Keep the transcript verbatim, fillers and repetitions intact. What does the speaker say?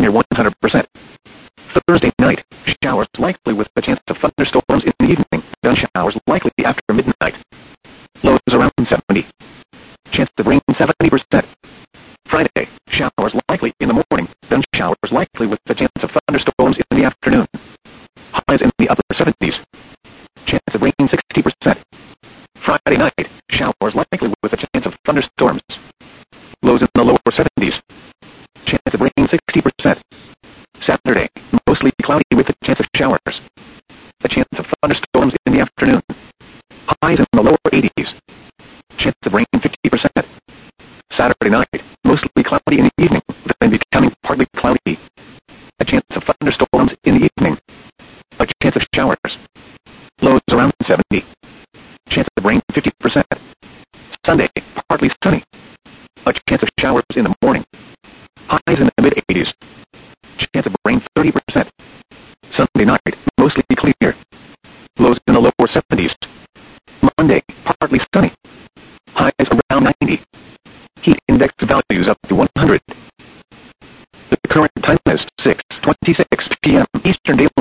near one hundred percent. Thursday night, showers likely with a chance of thunderstorms in the evening. Then showers likely after midnight. Lows around seventy. Chance of rain seventy percent. Friday, showers likely in the morning. Then showers likely with a chance of thunderstorms in the afternoon. Highs in the upper seventies. Chance of rain sixty percent. Friday night, showers likely with a chance of thunderstorms. Lows in the lower seventies. Chance of rain sixty percent. Saturday, mostly cloudy with a chance of showers. A chance of thunderstorms in the afternoon. Highs in the lower eighties. Chance of rain fifty percent. Saturday night, mostly cloudy in the evening, then becoming partly cloudy. A chance of thunderstorms in the evening. A chance of showers. Lows around seventy. Chance of rain fifty percent. Sunday, partly sunny. A chance of showers in the morning. Highs in the mid eighties. Chance of rain thirty percent. Sunday night, mostly clear. Lows in the lower seventies. Monday, partly sunny. Highs around ninety. Heat index values up to one hundred. The current time is six twenty-six p m Eastern Daylight